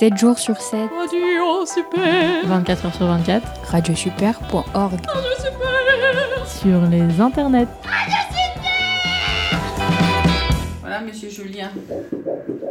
7 jours sur 7. Radio Super. 24 heures sur 24. Radiosuper.org. Radio Super. Sur les internets. Voilà, monsieur Julien.